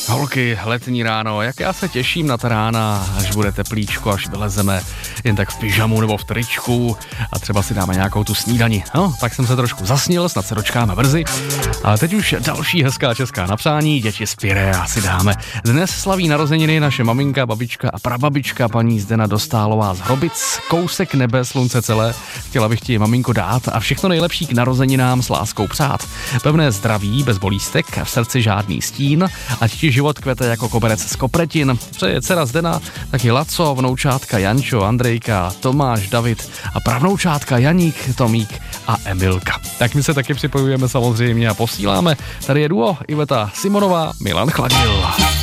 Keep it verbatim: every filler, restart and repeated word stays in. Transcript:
Holky, letní ráno, jak já se těším na ta rána, až bude teplíčko, až vylezeme jen tak v pyžamu nebo v tričku a třeba si dáme nějakou tu snídani. No, tak jsem se trošku zasnil, snad se dočkáme brzy. Ale teď už další hezká česká napřání, děti z Pirea si dáme. Dnes slaví narozeniny naše maminka, babička a prababička paní Zdena Dostálová z Hrobic. Kousek nebe, slunce celé, chtěla bych ti maminko dát a všechno nejlepší k narozeninám s láskou přát. Pevné zdraví, bez bolístek, v srdci žádný stín, ať ti život kvete jako koberec z kopretin. Přeje dcera Zdena, taky Laco, vnoučátka Jančo, Andrejka, Tomáš, David a pravnoučátka Janík, Tomík a Emilka. Tak my se taky připojujeme samozřejmě a posíláme. Tady je duo Iveta Simonová, Milan Chladil.